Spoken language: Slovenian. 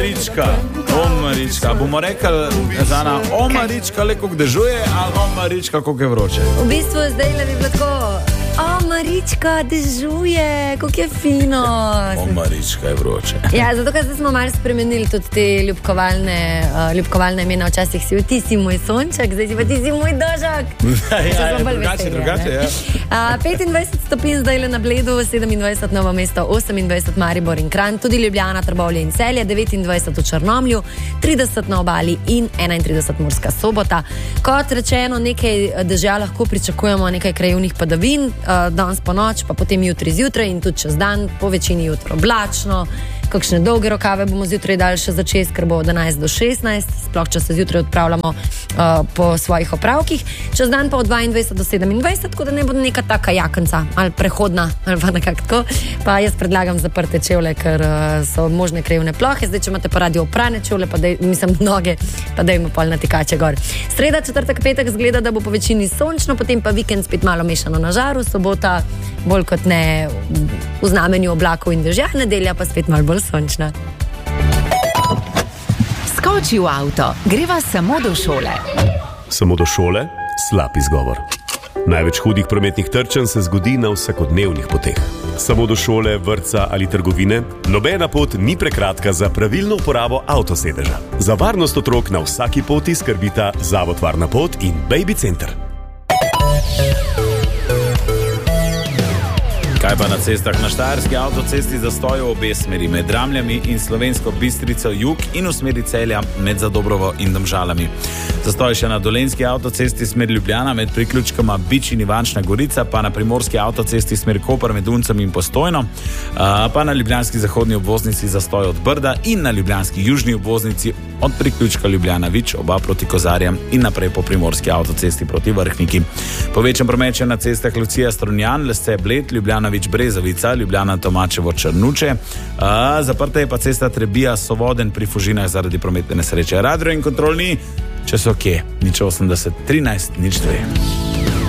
Omarička. Bomo rekli, Zana, omarička le koliko dežuje, ali omarička koliko je vroče? V bistvu zdaj le bi bilo tako, omarička dežuje, koliko je fino. Omarička je vroče. Ja, zato ker smo malo spremenili tudi te ljubkovalne imena. Včasih si ti si moj sonček, zdaj si pa ti si moj dožak. Drugače, ja. 25 stopinj zdaj le na Bledu, 27 Novo mesto, 28 Maribor in Kranj, tudi Ljubljana, Trbovlje in Celje, 29 v Črnomlju, 30 na Obali in 31 Murska Sobota. Kot rečeno, nekaj dežja lahko pričakujemo, nekaj krajevnih padavin, danes po noč, pa potem jutri zjutraj in tudi čez dan, po večini jutro oblačno. Kakšne dolge rokave bomo zjutraj dali še začeti, ker bo od 11 do 16, sploh če se zjutraj odpravljamo po svojih opravkih. Čez dan pa od 22 do 27, tako da ne bo neka taka jakenca ali prehodna, ali pa nekako tako. Pa jaz predlagam zaprte čevlje, ker so možne krajevne plohe. Zdaj, če imate pa radi oprane čevlje, pa mislim noge, pa dajmo pol na tekače gor. Sreda, četrtek, petek zgleda, da bo po večini sončno, potem pa vikend spet malo mešano na žaru, sobota bolj kot ne v znamenju oblakov in dežja, nedelja pa spet malo bolj sončna. Skoči v avto, greva samo do šole. Samo do šole? Slab izgovor. Največ hudih prometnih trčenj se zgodi na vsakodnevnih poteh. Samo do šole, vrtca ali trgovine? Nobena pot ni prekratka za pravilno uporabo avtosedeža. Za varnost otrok na vsaki poti skrbita Zavod Varna pot in Baby Center. Kaj pa na cestah? Na štajerski avtocesti zastoji v obe smeri, med Dramljami in Slovensko Bistrico jug in v smeri Celja med Zadobrovo in Domžalami. Zastoj še na dolenjski avtocesti smer Ljubljana med priključkoma Bič in Ivančna Gorica, pa na primorski avtocesti smer Koper med Uncem in Postojno, pa na ljubljanski zahodni obvoznici zastoj od Brda in na ljubljanski južni obvoznici od priključka Ljubljana Vič, oba proti Kozarjem in naprej po primorski avtocesti proti Vrhniki. Povečan promet še na cestah Lucija Strunjan, Lesce Bled, Ljubljana Vič Brezovica, Ljubljana Tomačevo Črnuče, zaprta je pa cesta Trebija Sovoden pri Fužinah zaradi prometne nesreče. Radio in kontrolni, če so kje, 080 13 02.